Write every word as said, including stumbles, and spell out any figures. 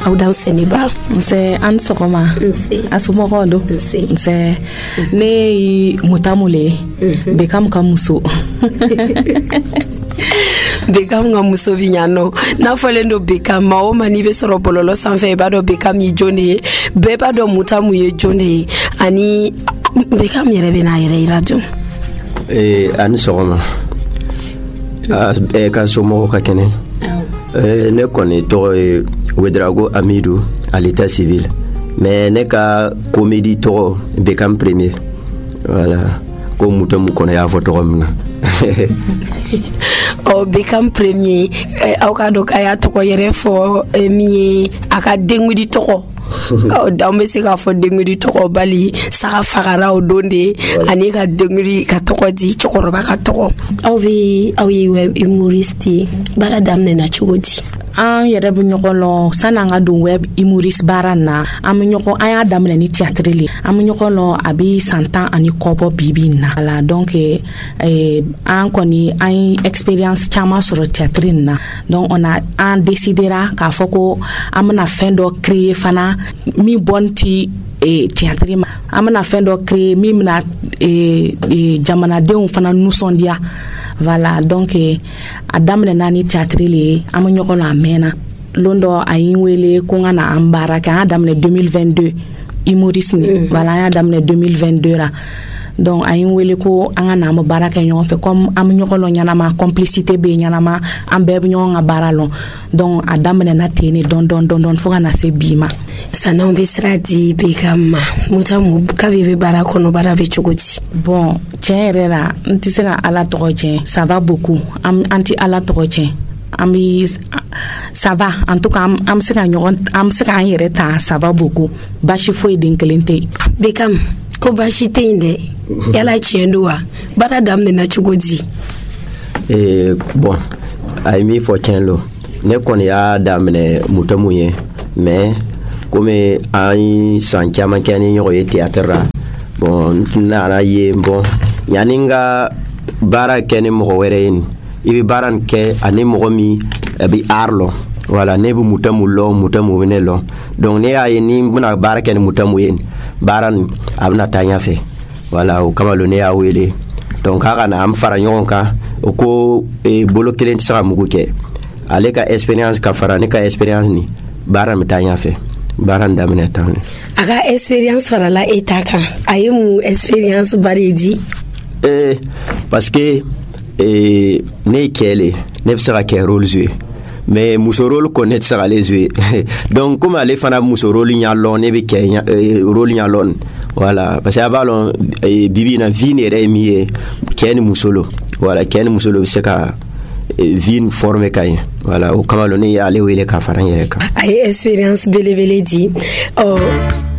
aw dan seniba nse an sokoma nse asumogo do nse nse ne mutamule bekam kamuso Bekam nga muso vinyano na falen do Bekam ma o mani be soro bololo sanfɛ ba do Bekam yi jone be ba do mutamu ye jone ani Bekam yɛrɛ be na yɛrɛ radio eh ani sɔgɔma eh ka somo ka kɛnɛ eh ne kɔni tɔgɔ ye Wedrago Amidou à l'état civil mais ne ka comédie tɔgɔ Bekam premier voilà ko mutamu kɔnɔ y'a fɔ tɔgɔ min na o Bekam premier aw ka do kaya tɔgɔ yɛrɛ fɔ mi aka dengudi tɔgɔ o daw be se ka fɔ dengudi tɔgɔ bali saga fagara o donde ani ka dengudi ka tɔgɔ di cɛkɔrɔba ka tɔgɔ aw be aw ye web humoriste bara damne na cogodi an yɛrɛ bɛ ɲɔgɔn lɔn sani an ka don web humoriste baara na an bɛ ɲɔgɔn an y'a daminɛ ni théâtre le an bɛ ɲɔgɔn lɔn a bɛ san tan ani kɔ bɔ bibi na la donc eh, an kɔni an ye expérience caman sɔrɔ théâtre na donc on a an décidera k'a fɔ ko an bɛna fɛn dɔ créer fana min bɔn ti eh, théâtre ma an bɛna fɛn dɔ créer min bɛna eh, eh, jamanadenw fana nisɔndiya voilà donc a daminɛ na ni théâtre le an bɛ ɲɔgɔn na mɛnna lon dɔ a yi wele ko n ka na an baara kɛ an y'a daminɛ deux mille vingt-deux humoriste ni mm-hmm. voilà an y'a daminɛ deux mille vingt-deux ra donc a yi wele ko an ka na an bɛ baara kɛ ɲɔgɔn fɛ comme an bɛ ɲɔgɔn lɔn ɲɛnama complicité bɛ ɲɛnama an bɛɛ bɛ ɲɔgɔn ka baara lɔn donc a daminɛ na ten ne dɔn dɔn dɔn dɔn fo ka na se bi ma san'anw bɛ sira di Bekam ma mutamu k'abe bɛ baara kɔnɔ baara bɛ cogo di bon tiɲɛ yɛrɛ la n tɛ se ka ala tɔgɔ tiɲɛ ça va beaucoup an tɛ ala tɔgɔ tiɲɛ an bɛ ça va en tout cas an bɛ se ka ɲɔgɔn an bɛ se k'an yɛrɛ ta ça va beaucoup baasi foyi den kelen tɛ Bekam ko baasi tɛ yen dɛ yala tiɲɛ don wa baara daminɛ na cogo di eh bon a ye min fɔ tiɲɛ lo ne kɔni y'a daminɛ mutamu ye mais comme an san caman kɛ ni ɲɔgɔn ye théâtre ra bon n nana ye bon yani n ka baara kɛ ni mɔgɔ wɛrɛ ye i bɛ baara nin kɛ ani mɔgɔ min a bɛ art lɔn voilà ne bɛ mutamu lɔn mutamu bɛ ne lɔn donc ne y'a ye ni n bɛna baara kɛ ni mutamu ye baara nin a bɛna taa ɲɛfɛ voilà o kama lo ne y'a wele donc k'a ka na an fara ɲɔgɔn kan o ko bolo kelen tɛ se ka mugu kɛ ale ka expérience ka fara ne ka expérience ni baara bɛ taa ɲɛfɛ baara nin daminɛ tan a ka expérience farala e ta kan a ye mun expérience bari di eh parce que eh ne ye kɛ le ne bɛ se ka kɛ rôle jouer mais muso rôle ko ne tɛ se k'ale jouer donc comme ale fana muso rôle ɲa lɔn ne bɛ kɛ rôle ɲa lɔn voilà parce que a b'a lɔn bibi na vie yɛrɛ ye min ye cɛ ni muso lo voilà cɛ ni muso lo bɛ se ka vie forme ka ɲɛ voilà o kama lo ne y'ale wele k'a fara n yɛrɛ kan a ye expérience belebele di ɔ